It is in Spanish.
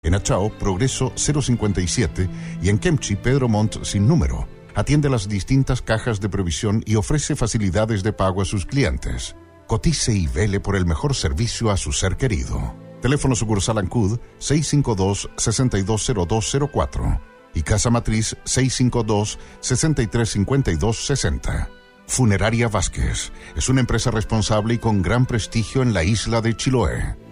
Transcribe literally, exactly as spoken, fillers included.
En Achao, Progreso cero cincuenta y siete y en Kemchi, Pedro Montt sin número. Atiende las distintas cajas de previsión y ofrece facilidades de pago a sus clientes. Cotice y vele por el mejor servicio a su ser querido. Teléfono sucursal Ancud seis cinco dos, seis dos cero dos cero cuatro y Casa Matriz seis cinco dos, seis tres cinco dos seis cero. Funeraria Vázquez es una empresa responsable y con gran prestigio en la isla de Chiloé.